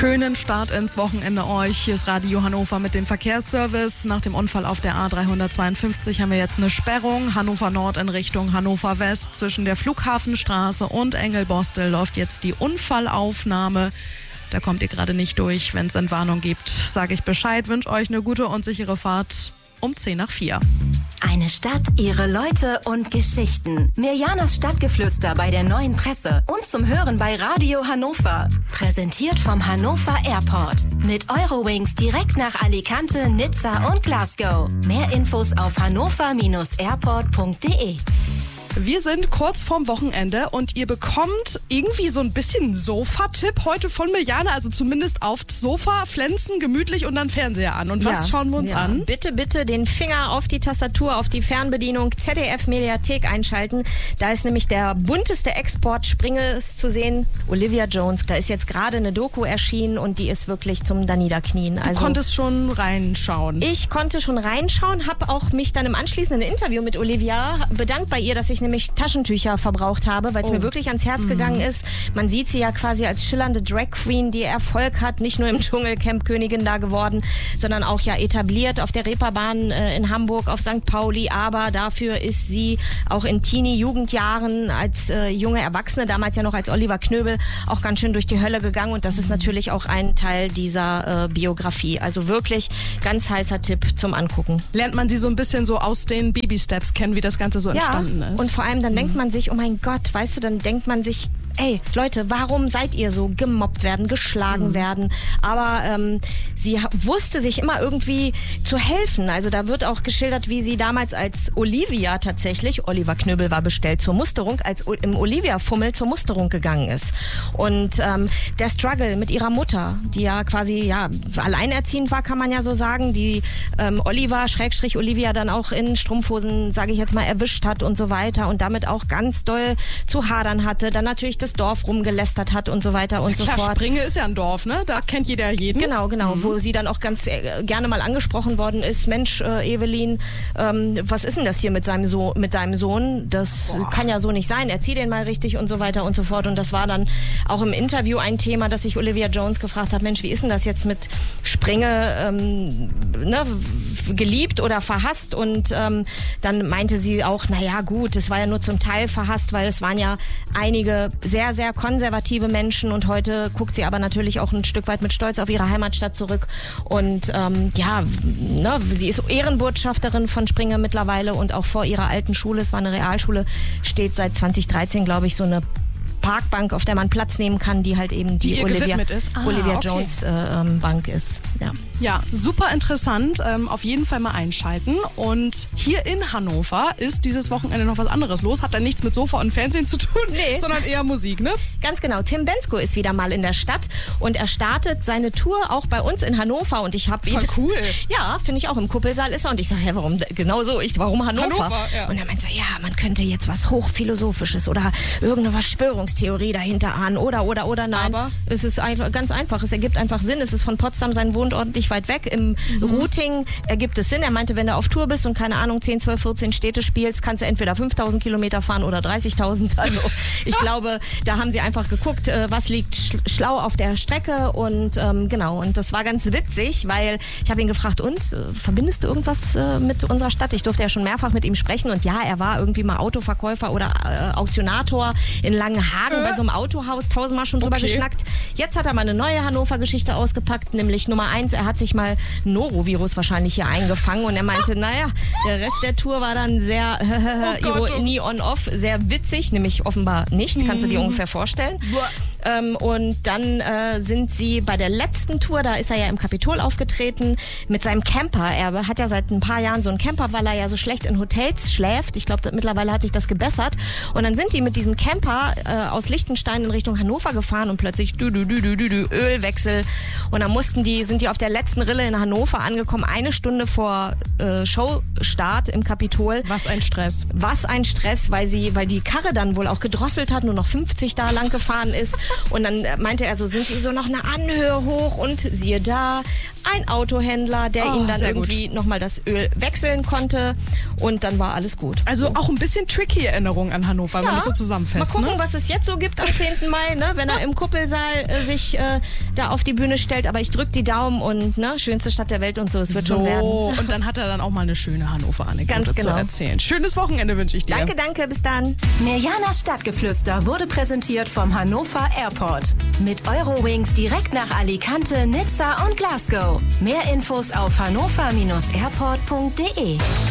Schönen Start ins Wochenende euch. Hier ist Radio Hannover mit dem Verkehrsservice. Nach dem Unfall auf der A352 haben wir jetzt eine Sperrung. Hannover Nord in Richtung Hannover West. Zwischen der Flughafenstraße und Engelbostel läuft jetzt die Unfallaufnahme. Da kommt ihr gerade nicht durch. Wenn es Entwarnung gibt, sage ich Bescheid. Wünsche euch eine gute und sichere Fahrt um 3:10. Eine Stadt, ihre Leute und Geschichten. Mirjanas Stadtgeflüster bei der Neuen Presse und zum Hören bei Radio Hannover. Präsentiert vom Hannover Airport. Mit Eurowings direkt nach Alicante, Nizza und Glasgow. Mehr Infos auf hannover-airport.de. Wir sind kurz vorm Wochenende und ihr bekommt irgendwie so ein bisschen einen Sofa-Tipp heute von Mirjana, also zumindest aufs Sofa, pflänzen, gemütlich und dann Fernseher an. Und was schauen wir uns an? Bitte, bitte den Finger auf die Tastatur, auf die Fernbedienung, ZDF-Mediathek einschalten. Da ist nämlich der bunteste Export Springes zu sehen, Olivia Jones. Da ist jetzt gerade eine Doku erschienen und die ist wirklich zum Daniederknien. Du konntest schon reinschauen. Ich konnte schon reinschauen, habe auch mich dann im anschließenden Interview mit Olivia bedankt bei ihr, dass ich nämlich Taschentücher verbraucht habe, weil es mir wirklich ans Herz gegangen ist. Man sieht sie ja quasi als schillernde Drag Queen, die Erfolg hat, nicht nur im Dschungelcamp Königin da geworden, sondern auch ja etabliert auf der Reeperbahn in Hamburg, auf St. Pauli, aber dafür ist sie auch in Teenie-Jugendjahren als junge Erwachsene, damals ja noch als Oliver Knöbel, auch ganz schön durch die Hölle gegangen und das ist natürlich auch ein Teil dieser Biografie. Also wirklich ganz heißer Tipp zum Angucken. Lernt man sie so ein bisschen so aus den Baby-Steps kennen, wie das Ganze so entstanden ist? Und vor allem dann denkt man sich, oh mein Gott, weißt du, dann denkt man sich, ey, Leute, warum seid ihr so gemobbt werden, geschlagen werden? Aber sie wusste sich immer irgendwie zu helfen. Also da wird auch geschildert, wie sie damals als Olivia tatsächlich, Oliver Knöbel war bestellt zur Musterung, als im Olivia-Fummel zur Musterung gegangen ist. Und der Struggle mit ihrer Mutter, die ja quasi alleinerziehend war, kann man ja so sagen, die Olivia dann auch in Strumpfhosen, sage ich jetzt mal, erwischt hat und so weiter und damit auch ganz doll zu hadern hatte. Dann natürlich das Dorf rumgelästert hat und so weiter und so fort. Springe ist ja ein Dorf, ne? Da kennt jeder jeden. Genau. Wo sie dann auch ganz gerne mal angesprochen worden ist. Mensch, Evelyn, was ist denn das hier mit deinem Sohn? Das kann ja so nicht sein. Erzieh den mal richtig und so weiter und so fort. Und das war dann auch im Interview ein Thema, dass ich Olivia Jones gefragt habe, Mensch, wie ist denn das jetzt mit Springe, geliebt oder verhasst? Und dann meinte sie auch, naja gut, es war ja nur zum Teil verhasst, weil es waren ja einige sehr, sehr konservative Menschen und heute guckt sie aber natürlich auch ein Stück weit mit Stolz auf ihre Heimatstadt zurück und sie ist Ehrenbotschafterin von Springe mittlerweile und auch vor ihrer alten Schule, es war eine Realschule, steht seit 2013, glaube ich, so eine Parkbank, auf der man Platz nehmen kann, die halt eben die Olivia Jones Bank ist. Ja, super interessant. Auf jeden Fall mal einschalten. Und hier in Hannover ist dieses Wochenende noch was anderes los. Hat dann nichts mit Sofa und Fernsehen zu tun, sondern eher Musik, ne? Ganz genau. Tim Bendzko ist wieder mal in der Stadt und er startet seine Tour auch bei uns in Hannover. Und ich habe ihn... Voll cool. Ja, finde ich auch. Im Kuppelsaal ist er. Und ich sage, warum? Genau so. Warum Hannover? Ja. Und er meint so, man könnte jetzt was Hochphilosophisches oder irgendeine Verschwörungstheorie dahinter ahnen oder nein. Aber es ist ganz einfach. Es ergibt einfach Sinn. Es ist von Potsdam sein Wohnort nicht weit weg. Im Routing ergibt es Sinn. Er meinte, wenn du auf Tour bist und keine Ahnung 10, 12, 14 Städte spielst, kannst du entweder 5.000 Kilometer fahren oder 30.000. Also ich glaube, da haben sie einfach geguckt, was liegt schlau auf der Strecke und und das war ganz witzig, weil ich habe ihn gefragt, verbindest du irgendwas mit unserer Stadt? Ich durfte ja schon mehrfach mit ihm sprechen und er war irgendwie mal Autoverkäufer oder Auktionator in Langenhagen bei so einem Autohaus, 1000-mal schon drüber geschnackt. Jetzt hat er mal eine neue Hannover-Geschichte ausgepackt, nämlich Nummer 1, er hat sich mal Norovirus wahrscheinlich hier eingefangen und er meinte, der Rest der Tour war dann sehr Ironie on-off, sehr witzig, nämlich offenbar nicht, kannst du dir ungefähr vorstellen. Und dann sind sie bei der letzten Tour, da ist er ja im Kapitol aufgetreten, mit seinem Camper. Er hat ja seit ein paar Jahren so einen Camper, weil er ja so schlecht in Hotels schläft. Ich glaube, mittlerweile hat sich das gebessert. Und dann sind die mit diesem Camper aus Liechtenstein in Richtung Hannover gefahren und plötzlich Ölwechsel. Und dann sind die auf der letzten Rille in Hannover angekommen, 1 Stunde vor Showstart im Kapitol. Was ein Stress. Weil die Karre dann wohl auch gedrosselt hat, nur noch 50 da lang gefahren ist Und dann meinte er so, sind Sie so noch eine Anhöhe hoch? Und siehe da, ein Autohändler, der ihn dann irgendwie nochmal das Öl wechseln konnte. Und dann war alles gut. Also auch ein bisschen tricky Erinnerung an Hannover, wenn man das so zusammenfasst. Mal gucken, was es jetzt so gibt am 10. Mai, ne? Wenn er im Kuppelsaal sich da auf die Bühne stellt. Aber ich drücke die Daumen und schönste Stadt der Welt und so, es wird schon werden. Und dann hat er dann auch mal eine schöne Hannover-Anekdote zu erzählen. Schönes Wochenende wünsche ich dir. Danke, bis dann. Mirjanas Stadtgeflüster wurde präsentiert vom Hannover Airport. Mit Eurowings direkt nach Alicante, Nizza und Glasgow. Mehr Infos auf hannover-airport.de.